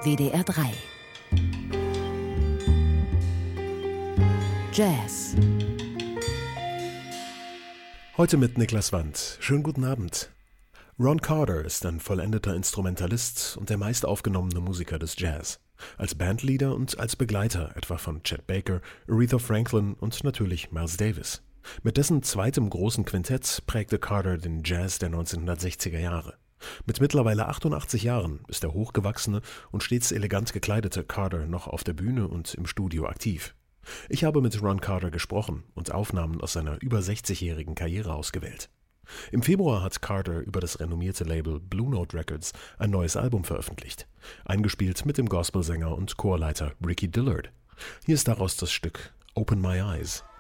WDR 3. Jazz. Heute mit Niklas Wandt. Schönen guten Abend. Ron Carter ist ein vollendeter Instrumentalist und der meist aufgenommene Musiker des Jazz. Als Bandleader und als Begleiter etwa von Chet Baker, Aretha Franklin und natürlich Miles Davis. Mit dessen zweitem großen Quintett prägte Carter den Jazz der 1960er Jahre. Mit mittlerweile 88 Jahren ist der hochgewachsene und stets elegant gekleidete Carter noch auf der Bühne und im Studio aktiv. Ich habe mit Ron Carter gesprochen und Aufnahmen aus seiner über 60-jährigen Karriere ausgewählt. Im Februar hat Carter über das renommierte Label Blue Note Records ein neues Album veröffentlicht, eingespielt mit dem Gospelsänger und Chorleiter Ricky Dillard. Hier ist daraus das Stück Open My Eyes.